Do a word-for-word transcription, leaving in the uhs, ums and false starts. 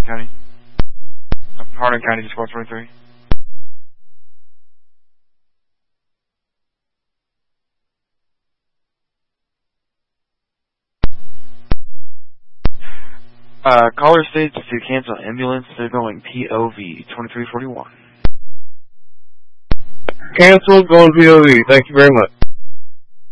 County. Hardin County, just four twenty-three. Uh, caller states to cancel ambulance. They're going P O V twenty-three forty-one. Cancel, going P O V. Thank you very much.